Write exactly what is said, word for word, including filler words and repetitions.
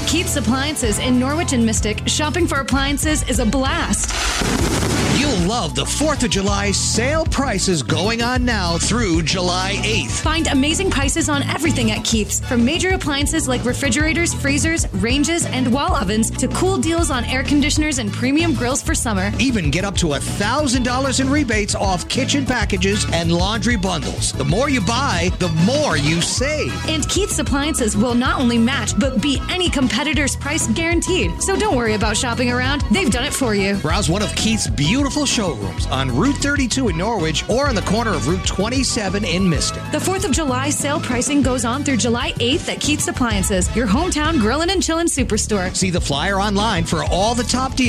At Keith's Appliances in Norwich and Mystic, shopping for appliances is a blast. You'll love the fourth of July sale prices going on now through July eighth. Find amazing prices on everything at Keith's, from major appliances like refrigerators, freezers, ranges, and wall ovens to cool deals on air conditioners and premium grills for summer. Even get up to one thousand dollars in rebates off kitchen packages and laundry bundles. The more you buy, the more you save. And Keith's Appliances will not only match, but beat any competitor's price guaranteed. So don't worry about shopping around. They've done it for you. Browse one of Keith's beautiful showrooms on Route thirty-two in Norwich or on the corner of Route twenty-seven in Mystic. The fourth of July sale pricing goes on through July eighth at Keith's Appliances, your hometown grillin' and chillin' superstore. See the flyer online for all the top deals.